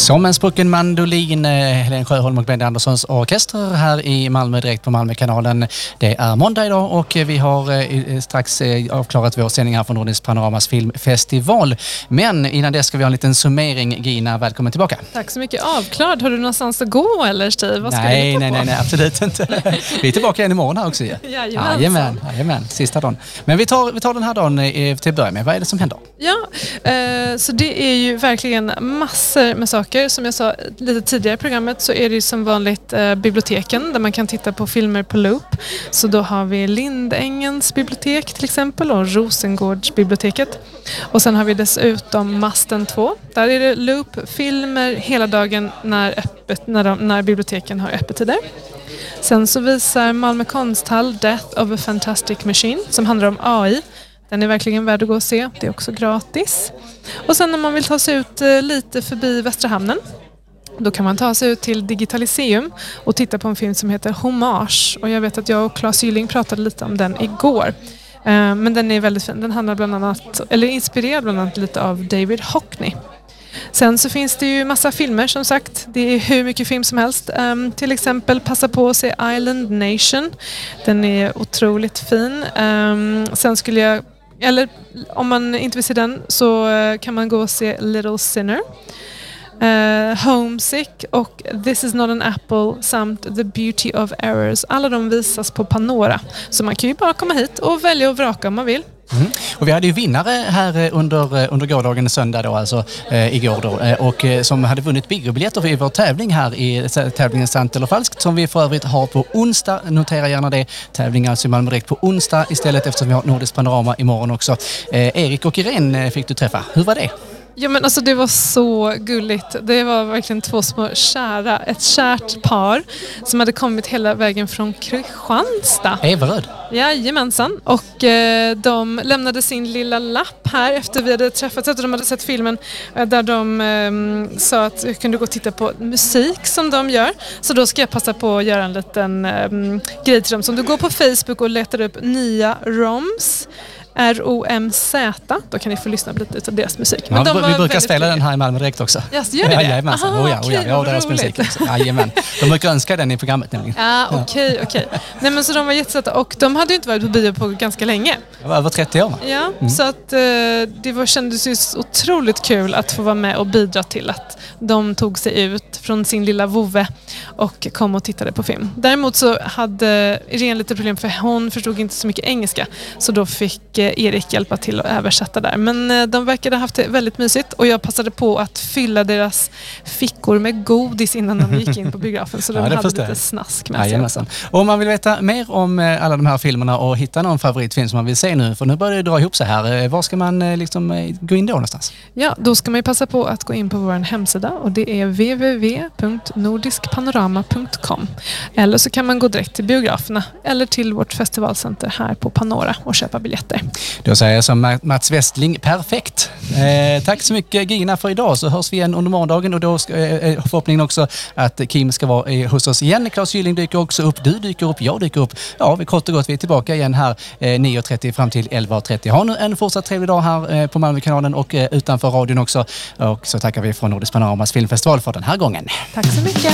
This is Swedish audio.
Som en sprucken mandolin, Helene Sjöholm och Benny Anderssons orkester här i Malmö direkt på Malmökanalen. Det är måndag idag och vi har strax avklarat vår sändning här från Nordisk Panoramas filmfestival. Men innan det ska vi ha en liten summering. Gina, välkommen tillbaka. Tack så mycket. Avklart. Har du någonstans att gå eller Steve? Vad ska nej, absolut inte. Vi är tillbaka igen imorgon här också. Jajamän, sista dagen. Men vi tar den här dagen till att börja med. Vad är det som händer? Ja, så det är ju verkligen massor med saker. Som jag sa lite tidigare i programmet så är det ju som vanligt biblioteken där man kan titta på filmer på loop. Så då har vi Lindängens bibliotek till exempel och Rosengårdsbiblioteket. Och sen har vi dessutom Masten 2. Där är det loop-filmer hela dagen när biblioteken har öppettider. Sen så visar Malmö Konsthall Death of a Fantastic Machine som handlar om AI. Den är verkligen värd att gå och se. Det är också gratis. Och sen om man vill ta sig ut lite förbi Västra hamnen, då kan man ta sig ut till Digitaliseum och titta på en film som heter Hommage. Och jag vet att jag och Claes Gylling pratade lite om den igår. Men den är väldigt fin. Den handlar bland annat, eller inspirerad bland annat lite av David Hockney. Sen så finns det ju massa filmer som sagt. Det är hur mycket film som helst. Till exempel passa på att se Island Nation. Den är otroligt fin. Sen skulle jag, eller om man inte vill se den så kan man gå och se Little Sinner. Homesick och This is not an apple samt The Beauty of Errors. Alla de visas på Panora. Så man kan ju bara komma hit och välja och vraka om man vill. Mm. Och vi hade ju vinnare här under gårdagen söndag då, alltså igår då, och som hade vunnit biobiljetter i vår tävling här i tävlingen Sant eller Falskt som vi för övrigt har på onsdag. Notera gärna det. Tävlingen alltså i Malmö direkt på onsdag istället eftersom vi har Nordisk Panorama imorgon också. Erik och Irene fick du träffa. Hur var det? Ja men alltså det var så gulligt. Det var verkligen två små ett kärt par som hade kommit hela vägen från Kristianstad. Everöd. Jajamensan. Och de lämnade sin lilla lapp här efter vi hade träffats och de hade sett filmen där de sa att jag kunde gå och titta på musik som de gör. Så då ska jag passa på att göra en liten grej till dem. Så om du går på Facebook och letar upp nya ROMZ, R-O-M-Z, då kan ni få lyssna lite av deras musik. Men ja, vi brukar spela den här i Malmö direkt också. Yes, gör ni det? Jajamensan, ja, deras musik också. Jajamän. De brukar önska den i programmet nämligen. Ja, okej. Nej men så de var jättesöta och de hade ju inte varit på bio på ganska länge. Det var över 30 år. Ja, så att kändes ju så otroligt kul att få vara med och bidra till att de tog sig ut från sin lilla vovve och kom och tittade på film. Däremot så hade Irene lite problem för hon förstod inte så mycket engelska. Så då fick Erik hjälpa till att översätta där. Men de verkade ha haft det väldigt mysigt och jag passade på att fylla deras fickor med godis innan de gick in på biografen. Så de hade lite snask med sig också. Och om man vill veta mer om alla de här filmerna och hitta någon favoritfilm som man vill se nu, för nu börjar det dra ihop sig här. Var ska man gå in då någonstans? Ja, då ska man ju passa på att gå in på vår hemsida och det är www.nordiskpanorama.com. Eller så kan man gå direkt till biograferna eller till vårt festivalcenter här på Panora och köpa biljetter. Då säger jag som Mats Westling, perfekt. Tack så mycket Gina för idag, så hörs vi igen under morgondagen och då förhoppningen också att Kim ska vara hos oss igen. Claes Gylling dyker också upp, du dyker upp, jag dyker upp. Ja, vi kort och gott, vi är tillbaka igen här 9.30 fram till 11.30. Ha nu en fortsatt trevlig dag här på Malmökanalen och utanför radion också. Och så tackar vi från Nordisk Panoramas filmfestival för den här gången. Tack så mycket.